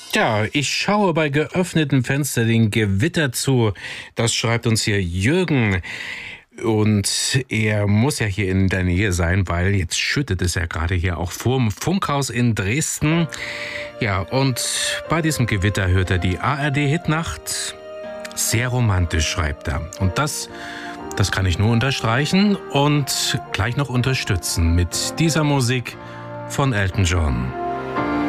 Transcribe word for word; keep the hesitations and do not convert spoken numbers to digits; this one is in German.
Ja, ich schaue bei geöffnetem Fenster den Gewitter zu. Das schreibt uns hier Jürgen. Und er muss ja hier in der Nähe sein, weil jetzt schüttet es ja gerade hier auch vorm Funkhaus in Dresden. Ja, und bei diesem Gewitter hört er die A R D-Hitnacht. Sehr romantisch, schreibt er. Und das, das kann ich nur unterstreichen und gleich noch unterstützen mit dieser Musik von Elton John.